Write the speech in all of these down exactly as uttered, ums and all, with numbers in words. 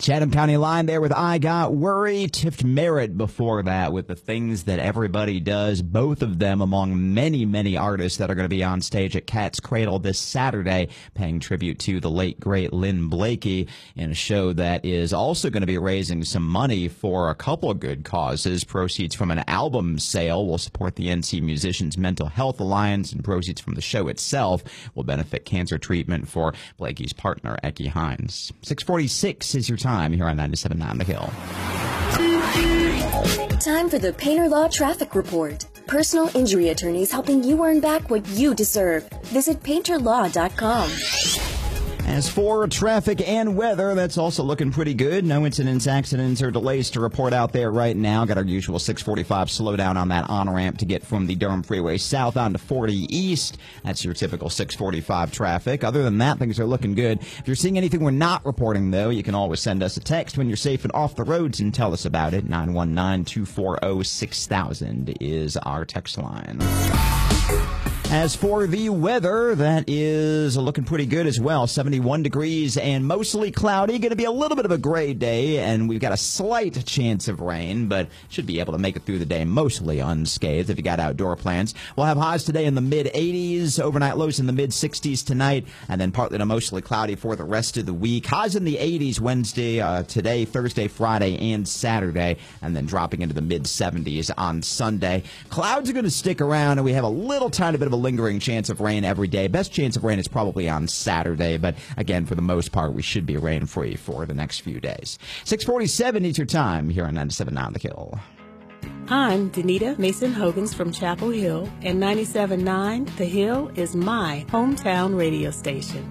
Chatham County Line there with I Got Worry. Tift Merritt before that with The Things That Everybody Does. Both of them among many, many artists that are going to be on stage at Cat's Cradle this Saturday, paying tribute to the late, great Lynn Blakey in a show that is also going to be raising some money for a couple of good causes. Proceeds from an album sale will support the N C Musicians Mental Health Alliance, and proceeds from the show itself will benefit cancer treatment for Blakey's partner, Eckie Hines. six forty-six is your time here on ninety-seven point nine The Hill. Time for the Painter Law Traffic Report. Personal injury attorneys helping you earn back what you deserve. Visit painter law dot com. As for traffic and weather, that's also looking pretty good. No incidents, accidents, or delays to report out there right now. Got our usual six forty-five slowdown on that on-ramp to get from the Durham Freeway south onto forty east. That's your typical six forty-five traffic. Other than that, things are looking good. If you're seeing anything we're not reporting, though, you can always send us a text when you're safe and off the roads and tell us about it. nine one nine, two four zero, six thousand is our text line. As for the weather, that is looking pretty good as well. seventy-one degrees and mostly cloudy. Going to be a little bit of a gray day, and we've got a slight chance of rain, but should be able to make it through the day mostly unscathed if you got outdoor plans. We'll have highs today in the mid eighties, overnight lows in the mid sixties tonight, and then partly to mostly cloudy for the rest of the week. Highs in the eighties Wednesday, uh, today, Thursday, Friday, and Saturday, and then dropping into the mid seventies on Sunday. Clouds are going to stick around, and we have a little tiny bit of a lingering chance of rain every day. Best chance of rain is probably on Saturday, but again, for the most part, we should be rain-free for the next few days. six forty-seven is your time here on ninety-seven point nine The Hill. I'm Danita Mason-Hogans from Chapel Hill, and ninety-seven point nine The Hill is my hometown radio station.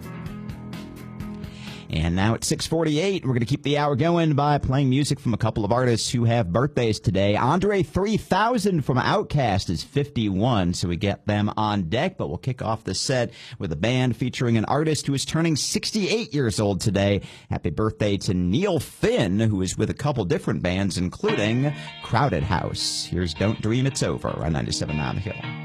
And now at six forty-eight, we're going to keep the hour going by playing music from a couple of artists who have birthdays today. Andre three thousand from Outkast is fifty-one, so we get them on deck. But we'll kick off the set with a band featuring an artist who is turning sixty-eight years old today. Happy birthday to Neil Finn, who is with a couple different bands, including Crowded House. Here's Don't Dream It's Over on ninety-seven point nine The Hill.